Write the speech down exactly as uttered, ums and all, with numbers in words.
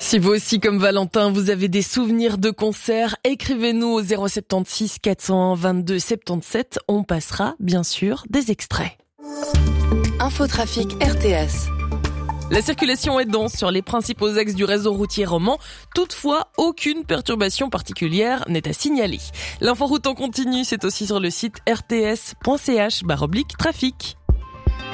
Si vous aussi, comme Valentin, vous avez des souvenirs de concerts, écrivez-nous au zéro sept six quatre cent un vingt-deux soixante-dix-sept. On passera, bien sûr, des extraits. Infotrafic R T S. La circulation est dense sur les principaux axes du réseau routier roman. Toutefois, aucune perturbation particulière n'est à signaler. L'inforoute en continu, c'est aussi sur le site r t s point c h barre oblique trafic.